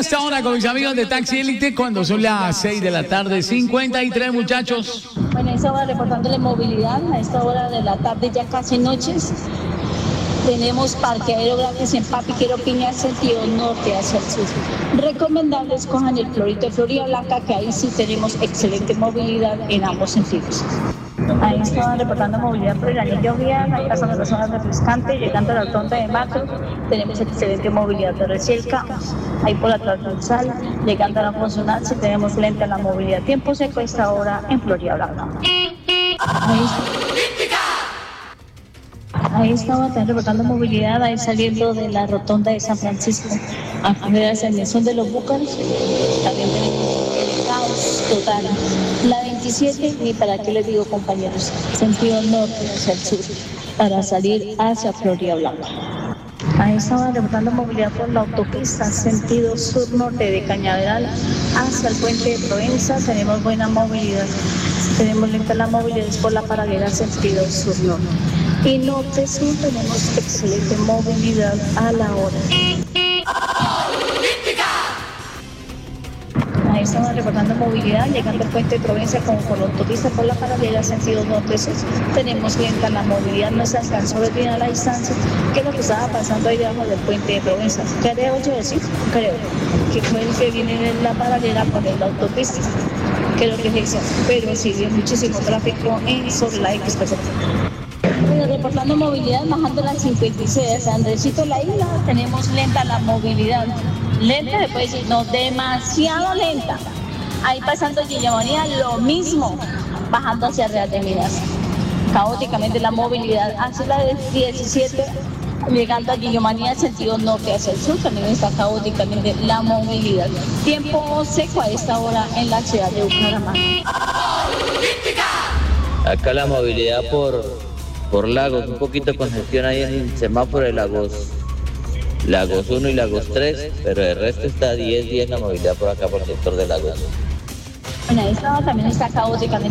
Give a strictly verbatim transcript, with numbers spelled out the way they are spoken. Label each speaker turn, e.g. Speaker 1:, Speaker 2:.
Speaker 1: hasta ahora con mis amigos de Taxi Elite cuando son las seis de la tarde, cincuenta y tres, muchachos.
Speaker 2: Bueno, a esta hora reportándole movilidad, a esta hora de la tarde, ya casi noches. Tenemos parqueadero gratis en Papiquero Piña, sentido norte hacia el sur. Recomendable escojan el Florito de Florida Blanca, que ahí sí tenemos excelente movilidad en ambos sentidos. Ahí estaban reportando movilidad por el anillo vial, ahí pasando las zonas refrescantes, llegando a la rotonda de Macro, tenemos excelente movilidad de Recielca, ahí por la transversal, llegando a la Consonanza, tenemos lenta la movilidad. Tiempo seco a esta hora en Florida Blanca. Ahí Ahí estaba también reportando movilidad, ahí saliendo de la rotonda de San Francisco, a primera ascensión de los Búcaros, también tenemos el caos total. La veintisiete, ni para qué les digo, compañeros, sentido norte hacia el sur, para salir hacia Florida Blanca. Ahí estaba reportando movilidad por la autopista, sentido sur-norte de Cañaveral hacia el puente de Provenza, tenemos buena movilidad. Tenemos lenta la movilidad por la paralela, sentido sur-norte. Y norte-sur tenemos excelente movilidad a la hora. Ahí estamos reportando movilidad, llegando al puente de Provenza como por la autopista por la paralela, sentido norte-sur. Tenemos lenta la movilidad, no se alcanzó a ver bien a la distancia, que es lo que estaba pasando ahí debajo del puente de Provenza. Creo yo decir, creo, que fue el que viene en la paralela por la autopista, creo que es eso, pero sigue muchísimo tráfico en sobre la X P C. Bueno, reportando movilidad, bajando la cincuenta y seis, Andresito La Isla, tenemos lenta la movilidad. Lenta, se puede decir, no, demasiado lenta. Ahí pasando Guillamonía, lo mismo, bajando hacia Real de Minas. Caóticamente la movilidad, hacia la diecisiete, llegando a Guillamonía, sentido norte hacia el sur, también está caóticamente la movilidad. Tiempo seco a esta hora en la ciudad de Bucaramanga.
Speaker 3: Acá la movilidad por, por Lagos, un poquito de congestión ahí en el semáforo de Lagos. Lagos uno y Lagos tres, pero el resto está diez días la movilidad por acá, por el sector de Lagos.
Speaker 2: Bueno, esta también está caóticamente